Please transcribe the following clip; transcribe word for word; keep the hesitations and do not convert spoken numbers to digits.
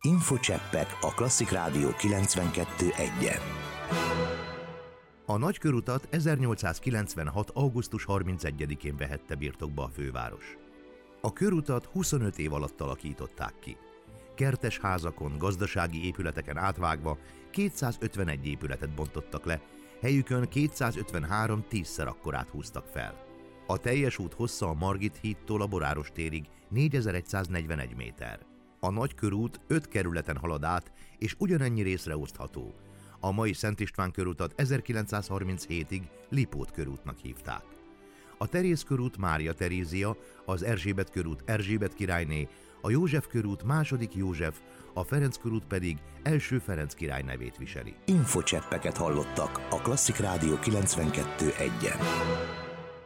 Infocseppek a Klasszik Rádió kilencvenkettő egyen. A Nagykörutat ezernyolcszázkilencvenhat. augusztus harmincegyedikén vehette birtokba a főváros. A körutat huszonöt év alatt alakították ki. Kertes házakon, gazdasági épületeken átvágva kétszázötvenegy épületet bontottak le, helyükön kétszázötvenhárom tízszer akkorát húztak fel. A teljes út hossza a Margit hídtól a Boráros térig négyezer-száznegyvenegy méter. A Nagykörút öt kerületen halad át, és ugyanennyi részre osztható. A mai Szent István körutat ezerkilencszázharminchétig Lipót körútnak hívták. A Teréz körút Mária Terézia, az Erzsébet körút Erzsébet királyné, a József körút második József, a Ferenc körút pedig első Ferenc király nevét viseli. Infocseppeket hallottak a Klasszik Rádió kilencvenkettő egyen.